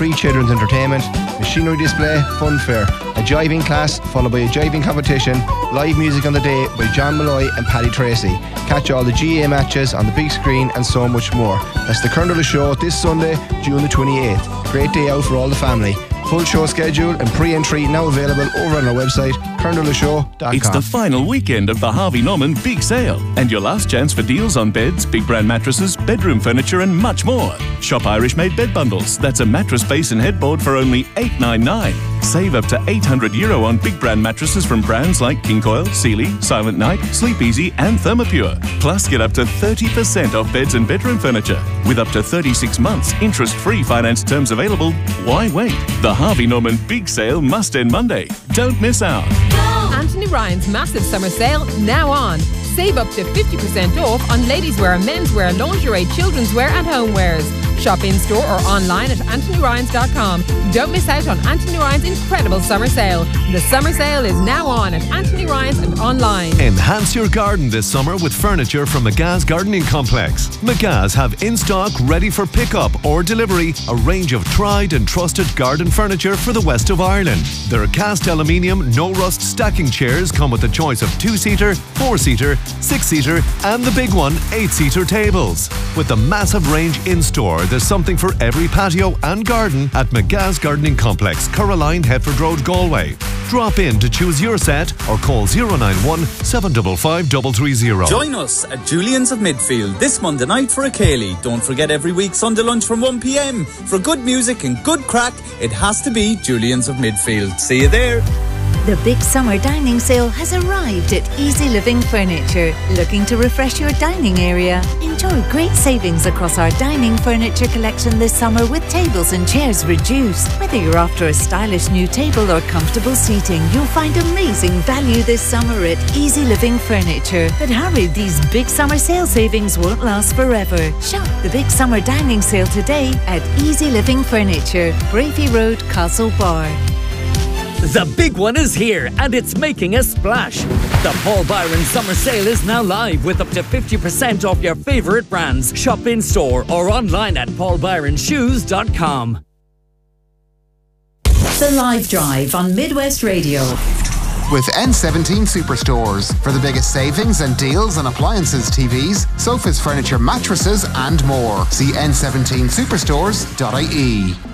free children's entertainment, machinery display, fun fair, a jiving class followed by a jiving competition, live music on the day by John Malloy and Paddy Tracy. Catch all the GAA matches on the big screen and so much more. That's the Kernula Show this Sunday, June the 28th. Great day out for all the family. Full show schedule and pre-entry now available over on our website, kernulashow.com. It's the final weekend of the Harvey Norman Big Sale and your last chance for deals on beds, big brand mattresses, bedroom furniture and much more. Shop Irish Made Bed Bundles. That's a mattress base and headboard for only $8.99. Save up to €800 on big brand mattresses from brands like King Coil, Sealy, Silent Night, Sleep Easy and Thermopure. Plus get up to 30% off beds and bedroom furniture. With up to 36 months interest-free finance terms available. Why wait? The Harvey Norman Big Sale must end Monday. Don't miss out. Anthony Ryan's massive summer sale now on. Save up to 50% off on ladies' wear, menswear, lingerie, children's wear and homewares. Shop in store or online at AnthonyRyans.com. Don't miss out on Anthony Ryan's incredible summer sale. The summer sale is now on at Anthony Ryan's and online. Enhance your garden this summer with furniture from McGah's Gardening Complex. McGah's have in stock, ready for pickup or delivery, a range of tried and trusted garden furniture for the west of Ireland. Their cast aluminium, no rust stacking chairs come with a choice of 2-seater, 4-seater, 6-seater and the big one, 8-seater tables. With the massive range in store, there's something for every patio and garden at McGah's Gardening Complex, Caroline, Headford Road, Galway. Drop in to choose your set or call 091 755 330. Join us at Julian's of Midfield this Monday night for a Cayley. Don't forget every week Sunday lunch from 1 p.m. For good music and good crack, it has to be Julian's of Midfield. See you there. The big summer dining sale has arrived at Easy Living Furniture. Looking to refresh your dining area? Enjoy great savings across our dining furniture collection this summer with tables and chairs reduced. Whether you're after a stylish new table or comfortable seating, you'll find amazing value this summer at Easy Living Furniture. But hurry, these big summer sale savings won't last forever. Shop the big summer dining sale today at Easy Living Furniture, Bravey Road, Castlebar. The big one is here and it's making a splash. The Paul Byron Summer Sale is now live with up to 50% off your favourite brands. Shop in store or online at paulbyronshoes.com. The Live Drive on Midwest Radio. With N17 Superstores for the biggest savings and deals on appliances, TVs, sofas, furniture, mattresses and more. See n17superstores.ie.